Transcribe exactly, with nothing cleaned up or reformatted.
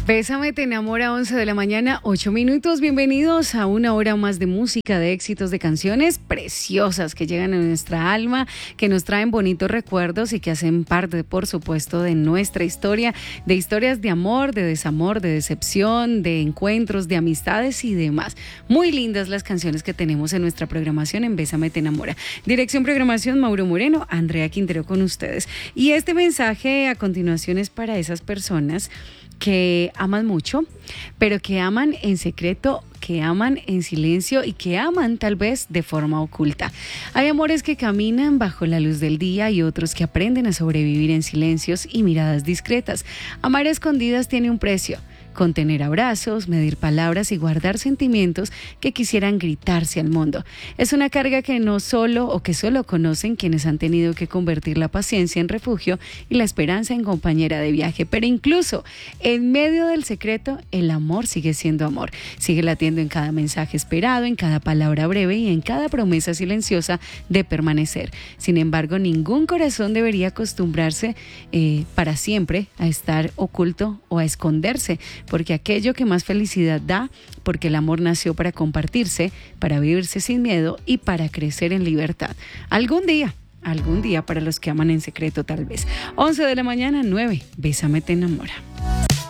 Bésame, te enamora, once de la mañana, ocho minutos. Bienvenidos a una hora más de música, de éxitos, de canciones preciosas que llegan a nuestra alma, que nos traen bonitos recuerdos y que hacen parte, por supuesto, de nuestra historia, de historias de amor, de desamor, de decepción, de encuentros, de amistades y demás. Muy lindas las canciones que tenemos en nuestra programación en Bésame, te enamora. Dirección, programación, Mauro Moreno, Andrea Quintero con ustedes. Y este mensaje a continuación es para esas personas que aman mucho, pero que aman en secreto, que aman en silencio y que aman tal vez de forma oculta. Hay amores que caminan bajo la luz del día y otros que aprenden a sobrevivir en silencios y miradas discretas. Amar a escondidas tiene un precio. Contener abrazos, medir palabras y guardar sentimientos que quisieran gritarse al mundo. Es una carga que no solo o que solo conocen quienes han tenido que convertir la paciencia en refugio y la esperanza en compañera de viaje. Pero incluso en medio del secreto, el amor sigue siendo amor. Sigue latiendo en cada mensaje esperado, en cada palabra breve y en cada promesa silenciosa de permanecer. Sin embargo, ningún corazón debería acostumbrarse eh, para siempre a estar oculto o a esconderse, porque aquello que más felicidad da, porque el amor nació para compartirse, para vivirse sin miedo y para crecer en libertad. Algún día, algún día para los que aman en secreto tal vez. once de la mañana, nueve. Bésame, te enamora.